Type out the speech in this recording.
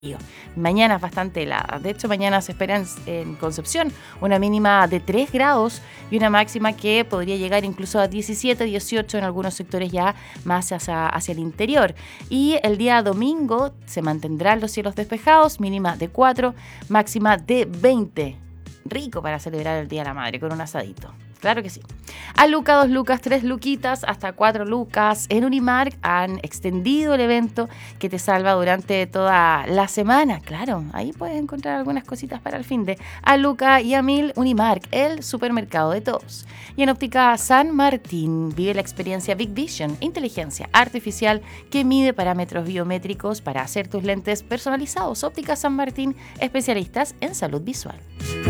Mañana es bastante helada. De hecho, mañana se espera en Concepción una mínima de 3 grados y una máxima que podría llegar incluso a 17, 18 en algunos sectores ya más hacia el interior. Y el día domingo se mantendrán los cielos despejados, mínima de 4, máxima de 20. Rico para celebrar el Día de la Madre con un asadito. Claro que sí. A Luca, 2 lucas, 3 luquitas, hasta 4 lucas. En Unimark han extendido el evento que te salva durante toda la semana. Claro, ahí puedes encontrar algunas cositas para el fin de. A Luca y a 1000, Unimark, el supermercado de todos. Y en Óptica San Martín, vive la experiencia Big Vision, inteligencia artificial que mide parámetros biométricos para hacer tus lentes personalizados. Óptica San Martín, especialistas en salud visual.